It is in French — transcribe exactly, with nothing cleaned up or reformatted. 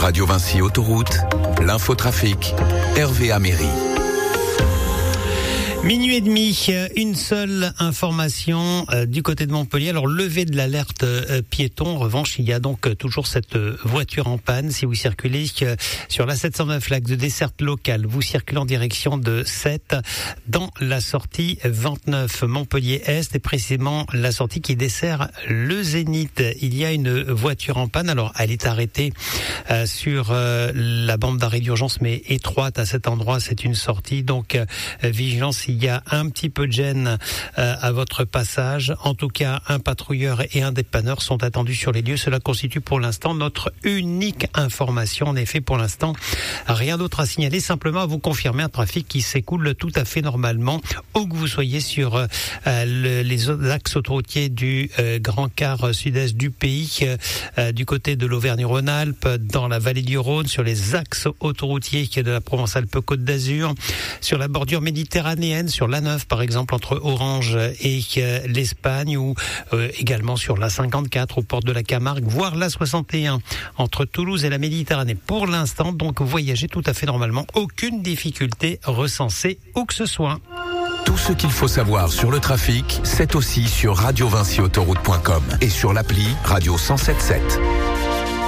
Radio Vinci Autoroute, l'infotrafic, Hervé Améry. Minuit et demi, une seule information euh, du côté de Montpellier. Alors, levée de l'alerte euh, piéton. En revanche, il y a donc euh, toujours cette euh, voiture en panne. Si vous circulez euh, sur la sept cent neuf, l'axe de desserte locale, vous circulez en direction de Sète dans la sortie vingt-neuf Montpellier-Est et précisément la sortie qui dessert le Zénith. Il y a une voiture en panne. Alors, elle est arrêtée euh, sur euh, la bande d'arrêt d'urgence, mais étroite à cet endroit. C'est une sortie, donc euh, vigilance. Il y a un petit peu de gêne euh, à votre passage. En tout cas, un patrouilleur et un dépanneur sont attendus sur les lieux. Cela constitue pour l'instant notre unique information. En effet, pour l'instant, rien d'autre à signaler. Simplement à vous confirmer un trafic qui s'écoule tout à fait normalement, où que vous soyez sur euh, le, les axes autoroutiers du euh, Grand Quart sud-est du pays, euh, du côté de l'Auvergne-Rhône-Alpes, dans la vallée du Rhône, sur les axes autoroutiers de la Provence-Alpes-Côte d'Azur, sur la bordure méditerranéenne, sur l'A neuf par exemple entre Orange et euh, l'Espagne, ou euh, également sur l'A cinquante-quatre aux portes de la Camargue, voire l'A soixante et un entre Toulouse et la Méditerranée. Pour l'instant, donc, voyagez tout à fait normalement, aucune difficulté recensée où que ce soit. Tout ce qu'il faut savoir sur le trafic, c'est aussi sur radio vinci autoroute point com et sur l'appli Radio cent sept sept.